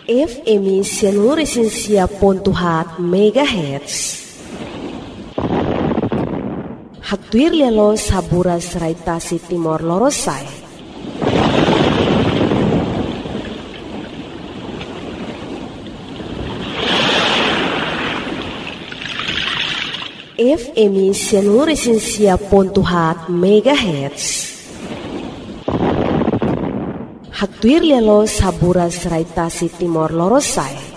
FM Sianuresensia.4 MHz. Hatuir lelo sabura seraitasi Timor Lorosai. FM Sianuresensia.4 MHz. Hatuir lelo sabura seraitasi Timor Lorosai.